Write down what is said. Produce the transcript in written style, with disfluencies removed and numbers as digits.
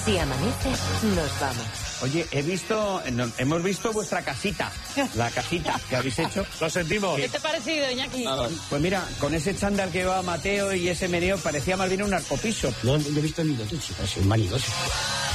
Si amanece, nos vamos. Oye, hemos visto vuestra casita, la casita que habéis hecho. Lo sentimos. ¿Qué te ha parecido, Iñaki? Pues mira, con ese chándal que llevaba Mateo y ese meneo parecía más bien un arcopiso. No he visto ni dos, chicos, soy manigoso.